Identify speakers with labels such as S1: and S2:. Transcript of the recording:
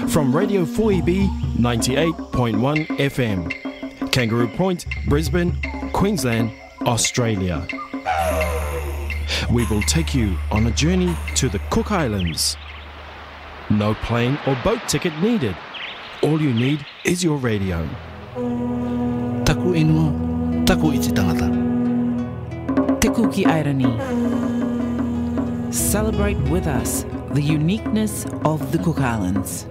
S1: from Radio 4EB 98.1 FM, Kangaroo Point, Brisbane, Queensland, Australia. We will take you on a journey to the Cook Islands. No plane or boat ticket needed. All you need is your radio.
S2: Taku ingo, taku iti tangata.
S3: Te Kuki Airani. Celebrate with us the uniqueness of the Cook Islands.